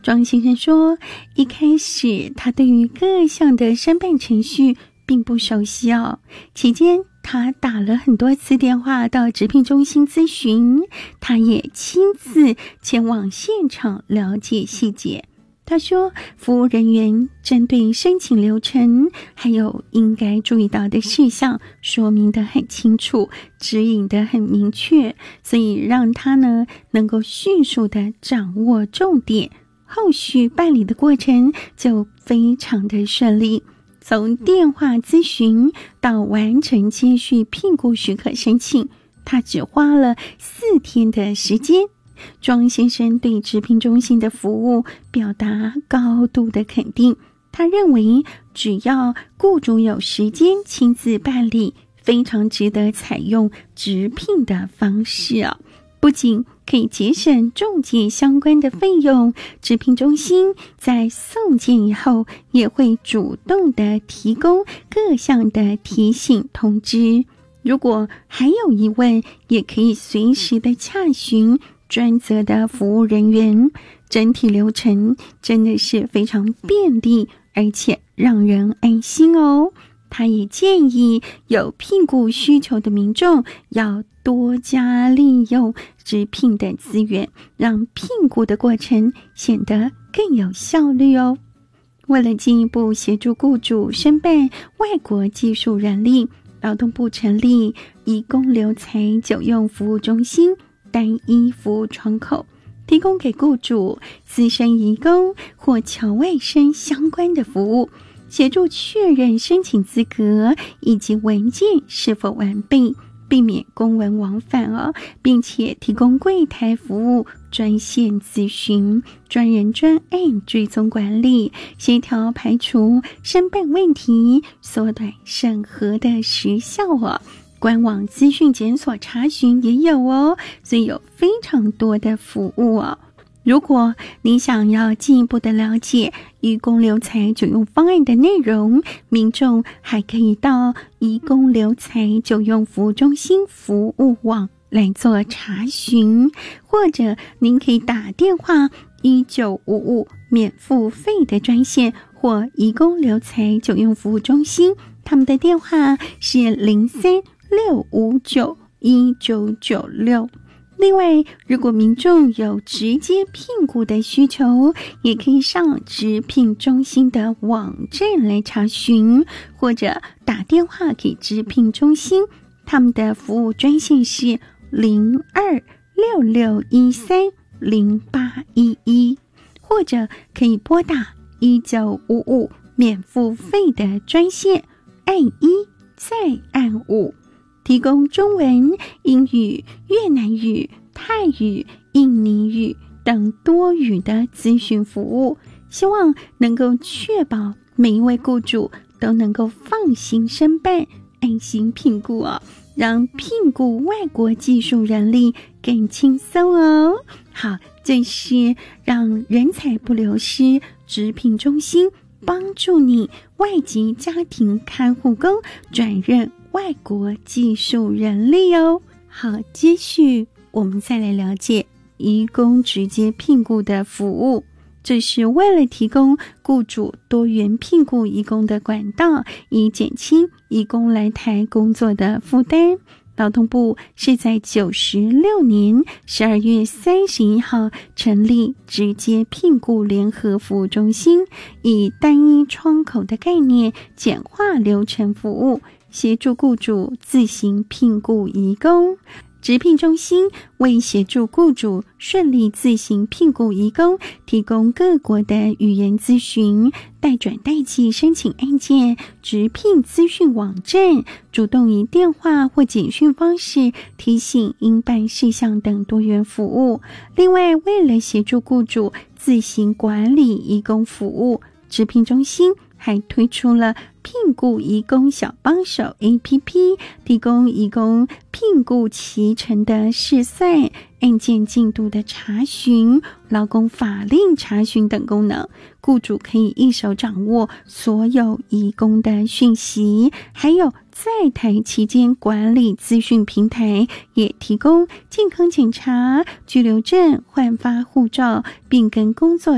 庄先生说，一开始他对于各项的申办程序并不熟悉哦，期间他打了很多次电话到职聘中心咨询，他也亲自前往现场了解细节。他说，服务人员针对申请流程还有应该注意到的事项说明得很清楚，指引得很明确，所以让他呢能够迅速地掌握重点，后续办理的过程就非常的顺利。从电话咨询到完成接续聘雇许可申请，他只花了4天的时间。庄先生对职聘中心的服务表达高度的肯定，他认为只要雇主有时间亲自办理，非常值得采用职聘的方式哦。不仅可以节省仲介相关的费用，职聘中心在送件以后也会主动的提供各项的提醒通知，如果还有疑问，也可以随时的洽询专责的服务人员，整体流程真的是非常便利，而且让人安心哦。他也建议有聘雇需求的民众要多加利用职聘的资源，让聘雇的过程显得更有效率哦。为了进一步协助雇主申办外国技术人力，劳动部成立移工留才久用服务中心单一服务窗口，提供给雇主资深移工或侨外生相关的服务，协助确认申请资格以及文件是否完备，避免公文往返哦，并且提供柜台服务、专线咨询、专人专案追踪管理，协调排除申办问题，缩短审核的时效哦。官网资讯检索查询也有哦，所以有非常多的服务哦。如果你想要进一步的了解移工留才久用方案的内容，民众还可以到移工留才久用服务中心服务网来做查询，或者您可以打电话1955免付费的专线，或移工留才久用服务中心，他们的电话是03-659-1996。另外，如果民众有直接聘雇的需求，也可以上职聘中心的网站来查询，或者打电话给职聘中心，他们的服务专线是02-6613-0811，或者可以拨打1955免付费的专线，按1再按5，提供中文、英语、越南语、泰语、印尼语等多语的咨询服务，希望能够确保每一位雇主都能够放心申办、安心聘雇哦，让聘雇外国技术人力更轻松哦。好，这是让人才不流失职聘中心帮助你外籍家庭看护工转任外国技术人力哦。好，接续我们再来了解移工直接聘雇的服务，这是为了提供雇主多元聘雇移工的管道，以减轻移工来台工作的负担。劳动部是在96年12月31号成立直接聘雇联合服务中心，以单一窗口的概念简化流程服务，协助雇主自行聘雇移工。职聘中心为协助雇主顺利自行聘雇移工，提供各国的语言咨询、代转代寄申请案件、职聘资讯网站、主动以电话或简讯方式提醒应办事项等多元服务。另外，为了协助雇主自行管理移工服务，职聘中心还推出了聘雇移工小帮手 APP， 提供移工聘雇期程的试算、案件进度的查询、劳工法令查询等功能，雇主可以一手掌握所有移工的讯息，还有在台期间管理资讯平台，也提供健康检查、居留证、换发护照、变更工作